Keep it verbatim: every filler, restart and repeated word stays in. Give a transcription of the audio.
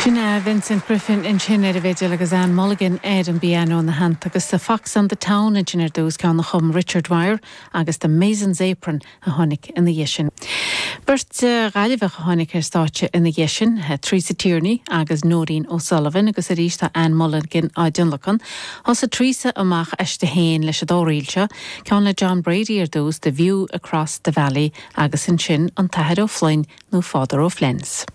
Sinna Vincent Griffin in sin ar a bhéidir agus Anne Mulligan éad an bíanó na hand agus the Fox on the Town in sin ar dús ceann na chum Richard Wire agus the Mason's Apron a tháinig in the Yishin. Bert ghailibh a tháinig ar státe in the Yishin, Theresa Tierney agus Noreen O'Sullivan agus a rísta Anne Mulligan á Dunlacan. Os a Theresa amach eiste héin leis a dóríilse, ceann le John Brady ar dús The View Across the Valley agus in sin an Tahead O'Flynn nó Father O'Flynn's.